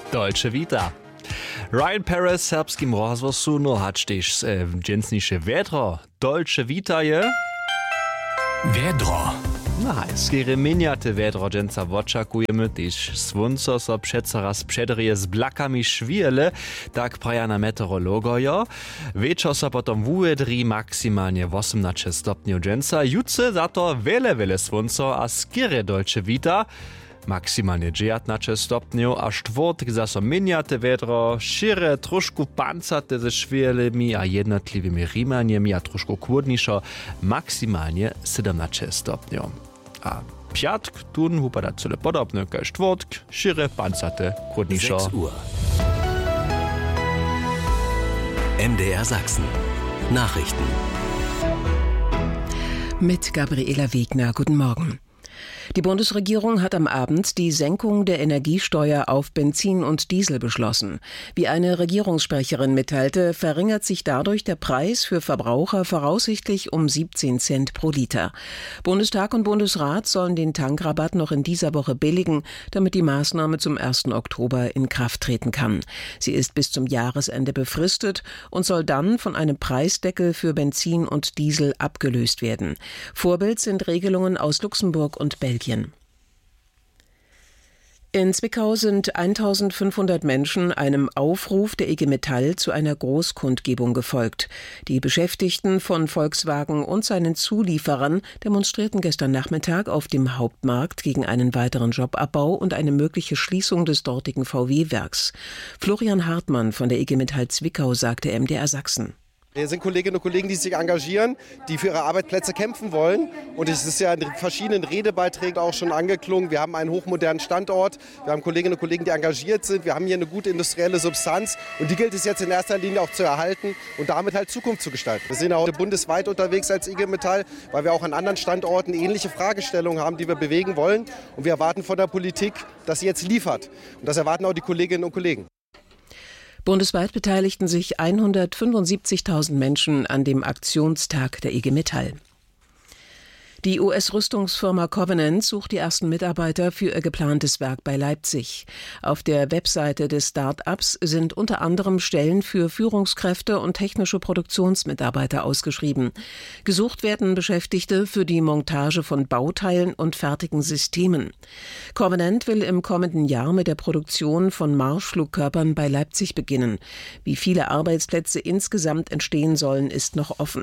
Deutsche Vita. Ryan Perez, serbskim rozvosu, no hač tež dženstniše vedro. Deutsche Vita je... Vedro. Skere miniate vedro dženca očakujeme, tež svunco so přeco raz předrije z blakami šviele, tak praja na meteorologojo. Večer so potom vuedri maksimálne 18 stopňov dženca, jutce za to vele svunco a skere Deutsche Vita. Maksimálne 19 stopňov a štvrtek zase miniate vedro, šire, trošku pancate ze švielemi a jednotlivými rímaniemi a trošku kłodnišo, maksimálne 17 stopňov. A piatk, tun upada cele podobne kao štvrtek, šire, pancate, kłodnišo. 6 Uhr. MDR Sachsen. Nachrichten. Mit Gabriela Wegner. Guten Morgen. Die Bundesregierung hat am Abend die Senkung der Energiesteuer auf Benzin und Diesel beschlossen. Wie eine Regierungssprecherin mitteilte, verringert sich dadurch der Preis für Verbraucher voraussichtlich um 17 Cent pro Liter. Bundestag und Bundesrat sollen den Tankrabatt noch in dieser Woche billigen, damit die Maßnahme zum 1. Oktober in Kraft treten kann. Sie ist bis zum Jahresende befristet und soll dann von einem Preisdeckel für Benzin und Diesel abgelöst werden. Vorbild sind Regelungen aus Luxemburg und Belgien. In Zwickau sind 1500 Menschen einem Aufruf der IG Metall zu einer Großkundgebung gefolgt. Die Beschäftigten von Volkswagen und seinen Zulieferern demonstrierten gestern Nachmittag auf dem Hauptmarkt gegen einen weiteren Jobabbau und eine mögliche Schließung des dortigen VW-Werks. Florian Hartmann von der IG Metall Zwickau sagte MDR Sachsen. Wir sind Kolleginnen und Kollegen, die sich engagieren, die für ihre Arbeitsplätze kämpfen wollen. Und es ist ja in verschiedenen Redebeiträgen auch schon angeklungen. Wir haben einen hochmodernen Standort. Wir haben Kolleginnen und Kollegen, die engagiert sind. Wir haben hier eine gute industrielle Substanz. Und die gilt es jetzt in erster Linie auch zu erhalten und damit halt Zukunft zu gestalten. Wir sind auch bundesweit unterwegs als IG Metall, weil wir auch an anderen Standorten ähnliche Fragestellungen haben, die wir bewegen wollen. Und wir erwarten von der Politik, dass sie jetzt liefert. Und das erwarten auch die Kolleginnen und Kollegen. Bundesweit beteiligten sich 175.000 Menschen an dem Aktionstag der IG Metall. Die US-Rüstungsfirma Covenant sucht die ersten Mitarbeiter für ihr geplantes Werk bei Leipzig. Auf der Webseite des Start-ups sind unter anderem Stellen für Führungskräfte und technische Produktionsmitarbeiter ausgeschrieben. Gesucht werden Beschäftigte für die Montage von Bauteilen und fertigen Systemen. Covenant will im kommenden Jahr mit der Produktion von Marschflugkörpern bei Leipzig beginnen. Wie viele Arbeitsplätze insgesamt entstehen sollen, ist noch offen.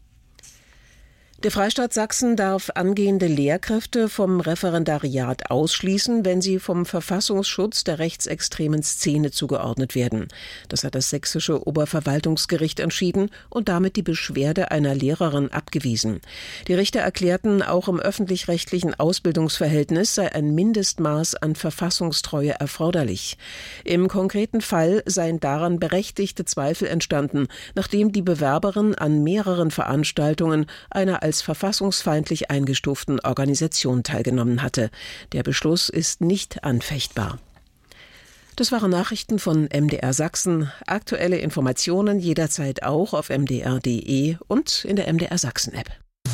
Der Freistaat Sachsen darf angehende Lehrkräfte vom Referendariat ausschließen, wenn sie vom Verfassungsschutz der rechtsextremen Szene zugeordnet werden. Das hat das sächsische Oberverwaltungsgericht entschieden und damit die Beschwerde einer Lehrerin abgewiesen. Die Richter erklärten, auch im öffentlich-rechtlichen Ausbildungsverhältnis sei ein Mindestmaß an Verfassungstreue erforderlich. Im konkreten Fall seien daran berechtigte Zweifel entstanden, nachdem die Bewerberin an mehreren Veranstaltungen einer als verfassungsfeindlich eingestuften Organisation teilgenommen hatte. Der Beschluss ist nicht anfechtbar. Das waren Nachrichten von MDR Sachsen. Aktuelle Informationen jederzeit auch auf mdr.de und in der MDR Sachsen App.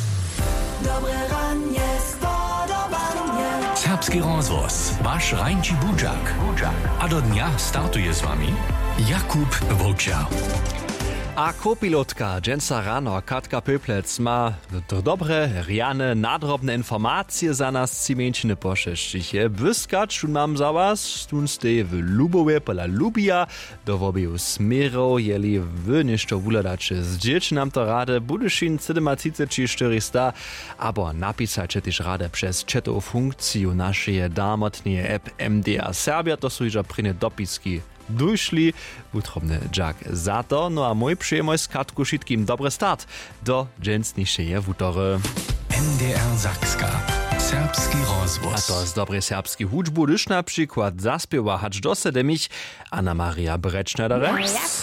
Serbski rozvoz, vaš Rajnči Budžak. A do dňa startuje s vami Jakub Vlča. A kopilotka dženca rano Katka Pöplec ma dobre, riane, nadrobne informacje za nas cimenčine pošeščiche. Vyskać, šun mam za was, tun ste v Lubowie pola Lubija, do wobiju smerov, jeli v nešto vuladače z dziečnam to rade, budešin 37 abo napisajcie też rade przez chatową funkcję naszej damotnie app MDR Serbia, to są iżo pryne dopiski dojšli, utrobny Jack za to, no a mój przyjemność z Katku wszystkim dobry start do dżęsniejszej wutory. MDR Sakska. Serbski rozvoz. A to z dobrej serbski hudžbu, když na przykład zaspiewa hacz do sedemich Anna Maria Brečnadere.